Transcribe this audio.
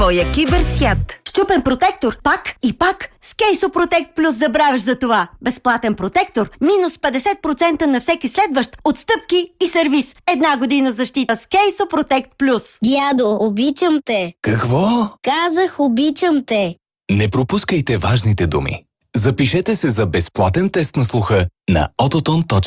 твоя киберсвят. Счупен протектор, пак и пак. С Кейсо Протект Плюс забравяш за това. Безплатен протектор, минус 50% на всеки следващ, отстъпки и сервис. 1 година защита с Кейсо Протект Плюс. Дядо, обичам те. Какво? Казах, обичам те. Не пропускайте важните думи. Запишете се за безплатен тест на слуха на autoton.bg.